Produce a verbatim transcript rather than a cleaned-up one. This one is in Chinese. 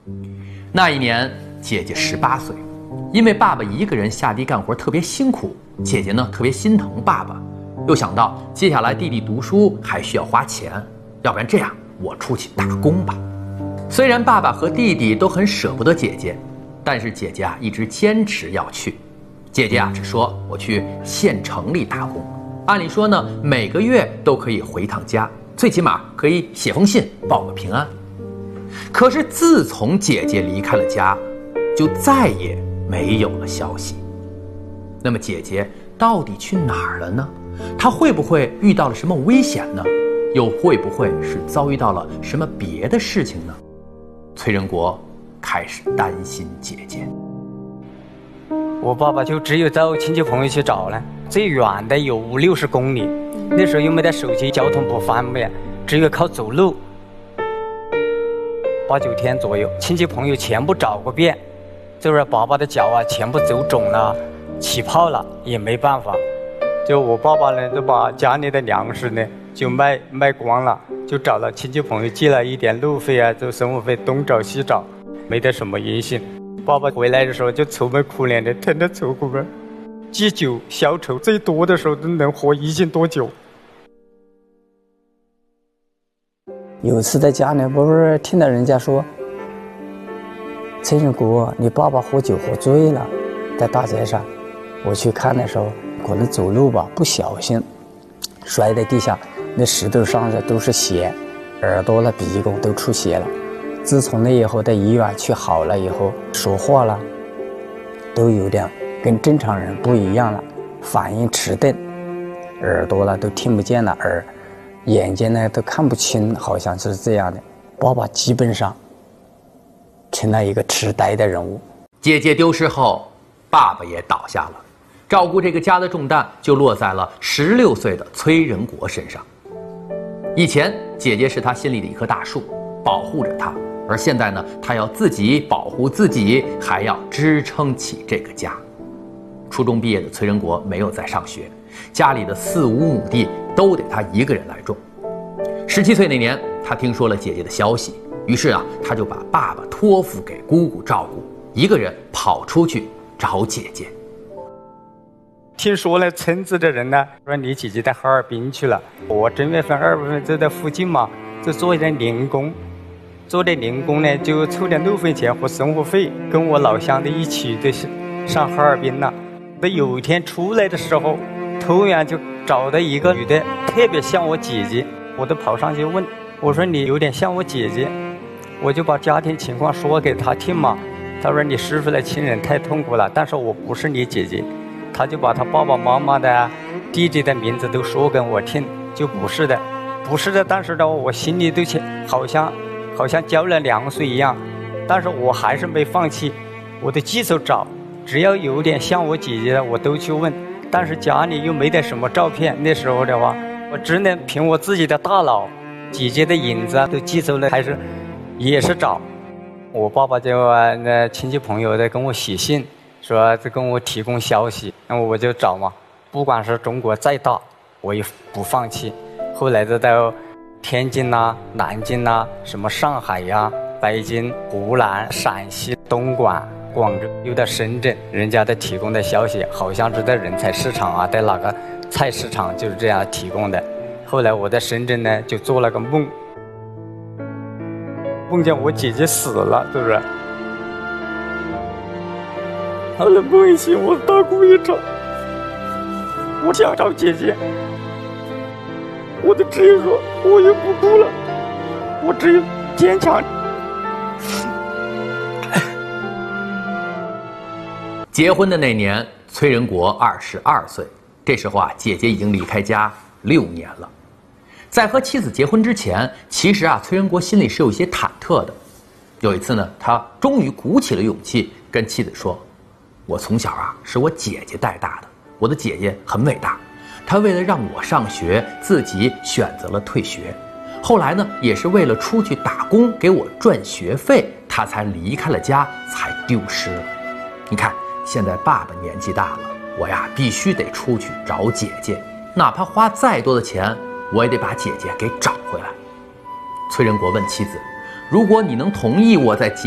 那一年，姐姐十八岁，因为爸爸一个人下地干活特别辛苦，姐姐呢特别心疼爸爸，又想到接下来弟弟读书还需要花钱，要不然这样，我出去打工吧。虽然爸爸和弟弟都很舍不得姐姐，但是姐姐啊一直坚持要去。姐姐啊只说我去县城里打工，按理说呢每个月都可以回趟家，最起码可以写封信报个平安。可是自从姐姐离开了家，就再也没有了消息。那么姐姐到底去哪儿了呢？她会不会遇到了什么危险呢？又会不会是遭遇到了什么别的事情呢？崔仁国开始担心姐姐。 我爸爸就只有找亲戚朋友去找了，最远的有五六十公里，那时候又没得手机，交通不方便，只有靠走路。八九天左右，亲戚朋友全部找过遍，就是爸爸的脚啊全部走肿了，起泡了，也没办法。就我爸爸呢，就把家里的粮食呢就卖卖光了，就找了亲戚朋友借了一点路费啊，就生活费，东找西找，没得什么音信。爸爸回来的时候就愁眉苦脸的，疼得愁苦吧。借酒消愁，最多的时候都能活一斤多酒。 有一次在家里，不是听到人家说，崔仁国，你爸爸喝酒喝醉了，在大街上。我去看的时候，可能走路吧不小心，摔在地下，那石头上的都是血，耳朵了、鼻孔都出血了。自从那以后，在医院去好了以后，说话了，都有点跟正常人不一样了，反应迟钝，耳朵了都听不见了，耳。眼睛呢都看不清，好像是这样的。爸爸基本上成了一个痴呆的人物。 姐姐丢失后，爸爸也倒下了，照顾这个家的重担就落在了十六岁的崔仁国身上。以前姐姐是他心里的一棵大树，保护着他，而现在呢，他要自己保护自己，还要支撑起这个家。初中毕业的崔仁国没有再上学，家里的四五亩地都得他一个人来种。十七岁那年，他听说了姐姐的消息，于是啊，他就把爸爸托付给姑姑照顾，一个人跑出去找姐姐。 听说了村子的人呢，说你姐姐在哈尔滨去了。我正月份、二月份就在附近嘛，就做一点零工，做点零工呢，就凑点路费钱和生活费，跟我老乡的一起的上哈尔滨了。那有一天出来的时候，突然就找到一个女的，特别像我姐姐，我都跑上去问，我说你有点像我姐姐，我就把家庭情况说给她听嘛。她说你失去了亲人太痛苦了，但是我不是你姐姐。她就把她爸爸妈妈的、弟弟的名字都说给我听，就不是的，不是的。但是呢，我心里都好像好像浇了凉水一样，但是我还是没放弃，我都继续找。只要有点像我姐姐的，我都去问，但是家里又没得什么照片。那时候的话，我只能凭我自己的大脑，姐姐的影子都记住了，还是也是找。我爸爸就啊，那亲戚朋友在跟我写信，说在跟我提供消息，那我就找嘛。不管是中国再大，我也不放弃。后来就到天津呐、南京呐、什么上海呀、北京、湖南、陕西、东莞。广州又到深圳，人家的提供的消息好像是在人才市场啊，在哪个菜市场就是这样提供的。后来我在深圳呢，就做了个梦，梦见我姐姐死了，是不是？后来梦醒，我大哭一场，我想找姐姐，我的只有说，我也不哭了，我只有坚强。 结婚的那年，崔仁国二十二岁。这时候啊，姐姐已经离开家六年了。在和妻子结婚之前，其实啊，崔仁国心里是有一些忐忑的。有一次呢，他终于鼓起了勇气，跟妻子说：“我从小啊是我姐姐带大的，我的姐姐很伟大，她为了让我上学，自己选择了退学。后来呢，也是为了出去打工给我赚学费，她才离开了家，才丢失了。你看。”现在爸爸年纪大了，我呀必须得出去找姐姐，哪怕花再多的钱，我也得把姐姐给找回来。崔仁国问妻子：“如果你能同意我在结